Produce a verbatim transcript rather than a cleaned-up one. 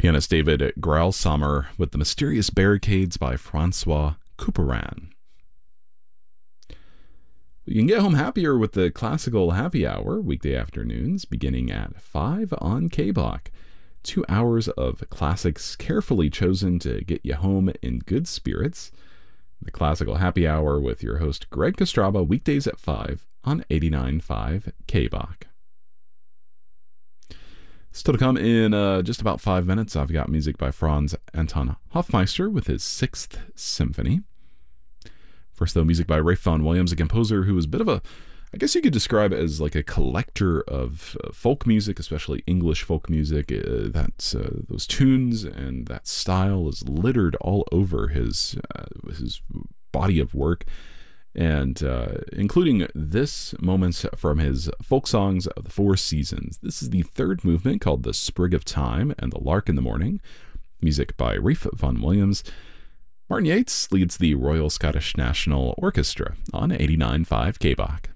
Pianist David Grausamer with The Mysterious Barricades by Francois Couperin. You can get home happier with the Classical Happy Hour, weekday afternoons, beginning at five on K-Block. Two hours of classics carefully chosen to get you home in good spirits. The Classical Happy Hour with your host Greg Kostraba, weekdays at five on eighty-nine point five K-Block. Still to come in uh, just about five minutes, I've got music by Franz Anton Hofmeister with his Sixth Symphony. First, though, music by Ralph Vaughan Williams, a composer who was a bit of a, I guess you could describe it as like a collector of uh, folk music, especially English folk music. Uh, that uh, those tunes and that style is littered all over his uh, his body of work, and uh, including this moments from his folk songs of the Four Seasons. This is the third movement, called The Sprig of Time and The Lark in the Morning. Music by Ralph Vaughan Williams. Martin Yates leads the Royal Scottish National Orchestra on eighty-nine point five K-Block.